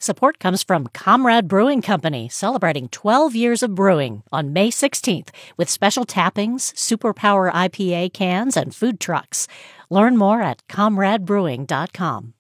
Support comes from Comrade Brewing Company, celebrating 12 years of brewing on May 16th with special tappings, Superpower IPA cans, and food trucks. Learn more at comradebrewing.com.